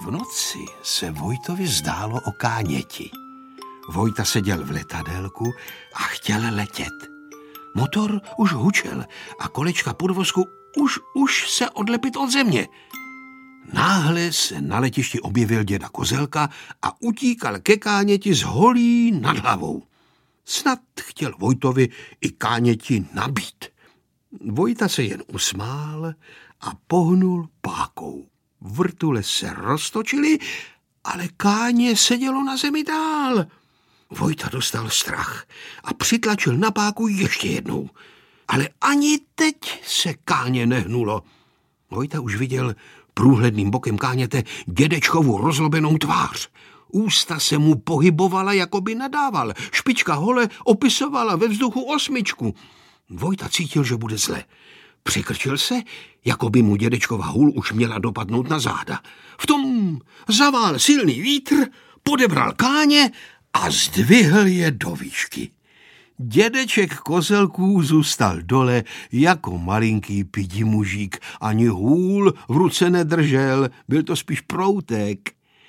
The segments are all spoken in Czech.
V noci se Vojtovi zdálo o Káněti. Vojta seděl v letadélku a chtěl letět. Motor už hučel a kolečka podvozku už se odlepit od země. Náhle se na letišti objevil děda Kozelka a utíkal ke Káněti s holí nad hlavou. Snad chtěl Vojtovi i Káněti nabít. Vojta se jen usmál a pohnul pákou. Vrtule se roztočily, ale Káně sedělo na zemi dál. Vojta dostal strach a přitlačil na páku ještě jednou. Ale ani teď se Káně nehnulo. Vojta už viděl průhledným bokem Káněte dědečkovu rozlobenou tvář. Ústa se mu pohybovala, jako by nadával. Špička hole opisovala ve vzduchu 8. Vojta cítil, že bude zle. Přikrčil se, jako by mu dědečkova hůl už měla dopadnout na záda. V tom zavál silný vítr, podebral Káně a zdvihl je do výšky. Dědeček Kozelků zůstal dole jako malinký pidimužík. Ani hůl v ruce nedržel, byl to spíš proutek.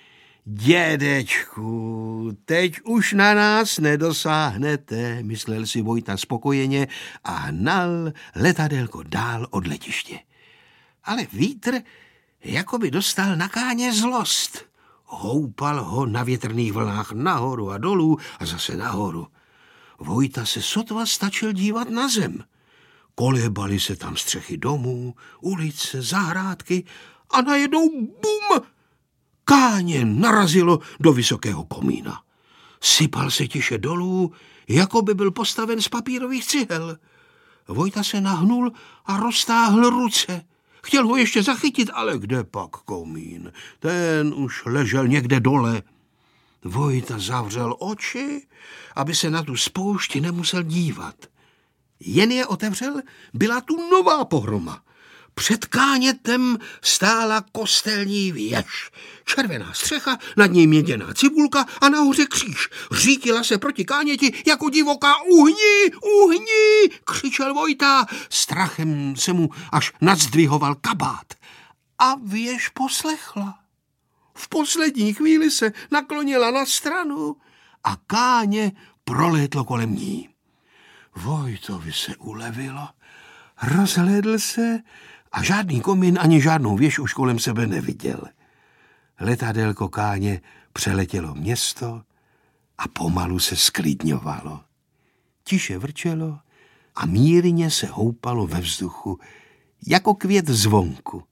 Dědečku, teď už na nás nedosáhnete, myslel si Vojta spokojeně a hnal letadélko dál od letiště. Ale vítr jako by dostal na Káně zlost. Houpal ho na větrných vlnách nahoru a dolů a zase nahoru. Vojta se sotva stačil dívat na zem. Kolébaly se tam střechy domů, ulice, zahrádky a najednou bum! Káně narazilo do vysokého komína. Sypal se tiše dolů, jako by byl postaven z papírových cihel. Vojta se nahnul a roztáhl ruce. Chtěl ho ještě zachytit, ale kde pak komín? Ten už ležel někde dole. Vojta zavřel oči, aby se na tu spoušť nemusel dívat. Jen je otevřel, byla tu nová pohroma. Před Kánětem stála kostelní věž. Červená střecha, nad ní měděná cibulka a nahoře kříž. Řítila se proti Káněti jako divoká. Uhni, uhni, křičel Vojta. Strachem se mu až nadzdvihoval kabát. A věž poslechla. V poslední chvíli se naklonila na stranu a Káně prolétlo kolem ní. Vojtovi se ulevilo, rozhlédl se a žádný komín ani žádnou věž už kolem sebe neviděl. Letadélko Káně přeletělo město a pomalu se sklidňovalo. Tiše vrčelo a mírně se houpalo ve vzduchu jako květ zvonku.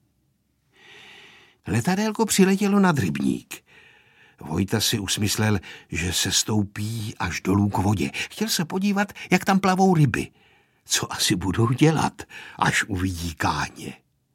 Letadélko přiletělo nad rybník. Vojta si usmyslel, že se stoupí až dolů k vodě. Chtěl se podívat, jak tam plavou ryby. Co asi budou dělat, až uvidí Káně.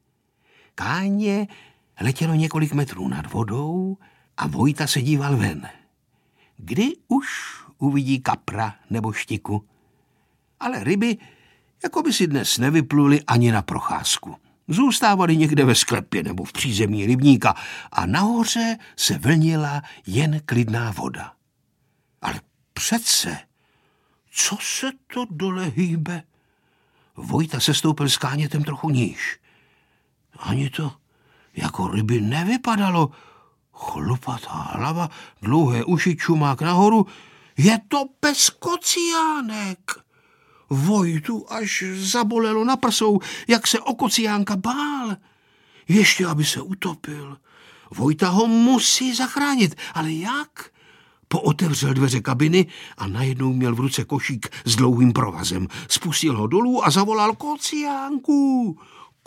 Káně letělo několik metrů nad vodou a Vojta se díval ven. Kdy už uvidí kapra nebo štiku? Ale ryby jako by si dnes nevypluli ani na procházku. Zůstávali někde ve sklepě nebo v přízemí rybníka a nahoře se vlnila jen klidná voda. Ale přece, co se to dole hýbe? Vojta se stoupil s Kánětem trochu níž. Ani to jako ryby nevypadalo. Chlupatá hlava, dlouhé uši, čumák nahoru. Je to pes Kociánek. Vojtu až zabolelo na prsou, jak se o Kociánka bál. Ještě, aby se utopil. Vojta ho musí zachránit, ale jak? Pootevřel dveře kabiny a najednou měl v ruce košík s dlouhým provazem. Spustil ho dolů a zavolal: Kociánku,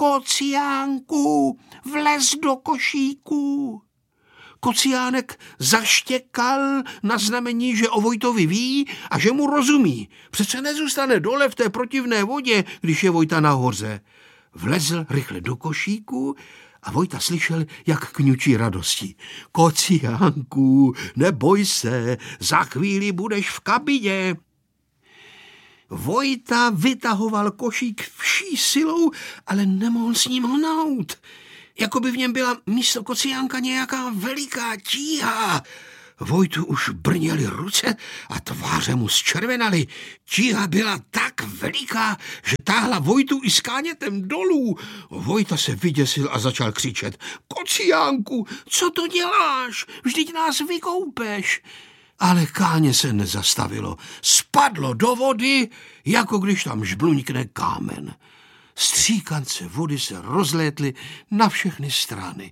Kociánku, vlez do košíku. Kociánek zaštěkal na znamení, že o Vojtovi ví a že mu rozumí. Přece nezůstane dole v té protivné vodě, když je Vojta nahoře. Vlezl rychle do košíku a Vojta slyšel, jak kňučí radostí. Kociánku, neboj se, za chvíli budeš v kabině. Vojta vytahoval košík vší silou, ale nemohl s ním hnout. Jako by v něm byla místo Kociánka nějaká veliká tíha. Vojtu už brněly ruce a tváře mu zčervenaly. Tíha byla tak veliká, že táhla Vojtu i s Kánětem dolů. Vojta se vyděsil a začal křičet: Kociánku, co to děláš? Vždyť nás vykoupeš. Ale Káně se nezastavilo. Spadlo do vody, jako když tam žbluňkne kámen. Stříkance vody se rozlétly na všechny strany.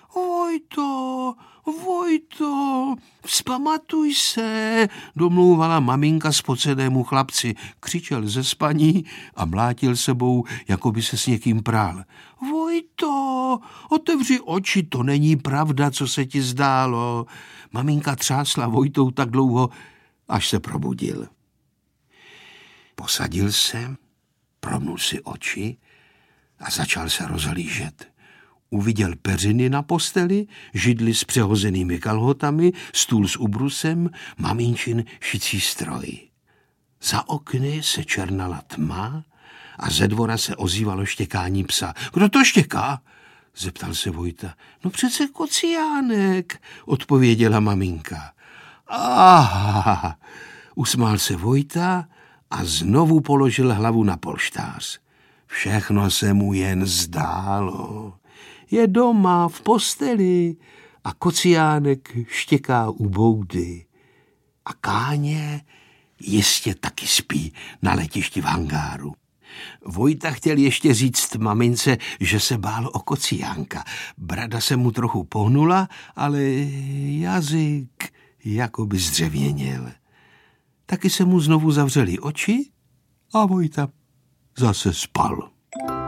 Vojto, vzpamatuj se, domlouvala maminka spocenému chlapci. Křičel ze spaní a mlátil sebou, jako by se s někým prál. Vojto, otevři oči, to není pravda, co se ti zdálo. Maminka třásla Vojtou tak dlouho, až se probudil. Posadil se, promnul si oči a začal se rozhlížet. Uviděl peřiny na posteli, židli s přehozenými kalhotami, stůl s ubrusem, maminčin šicí stroj. Za okny se černala tma a ze dvora se ozývalo štěkání psa. Kdo to štěká? Zeptal se Vojta. No přece Kociánek, odpověděla maminka. Aha, usmál se Vojta a znovu položil hlavu na polštář. Všechno se mu jen zdálo. Je doma v posteli a Kociánek štěká u boudy. A Káně jistě taky spí na letišti v hangáru. Vojta chtěl ještě říct mamince, že se bál o Kociánka. Brada se mu trochu pohnula, ale jazyk jako by zdřevěněl. Taky se mu znovu zavřely oči a Vojta zase spal.